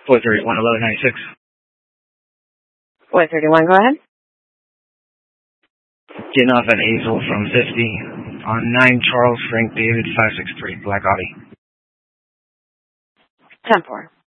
431 1196. 431, go ahead. Getting off at Hazel from 50 on 9 Charles Frank David 563 Black Audi. 10-4.